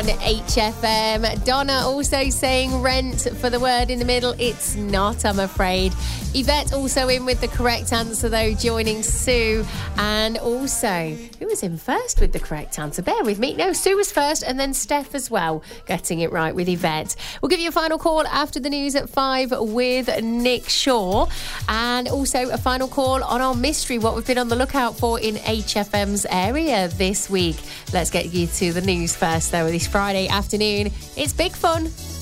HFM. Donna also saying rent for the word in the middle. It's not, I'm afraid. Yvette also in with the correct answer, though, joining Sue. And also, who was in first with the correct answer? Bear with me. No, Sue was first, and then Steph as well, getting it right with Yvette. We'll give you a final call after the news at 5 with Nick Shaw. And also a final call on our mystery, what we've been on the lookout for in HFM's area this week. Let's get you to the news first, though, this Friday afternoon. It's big fun.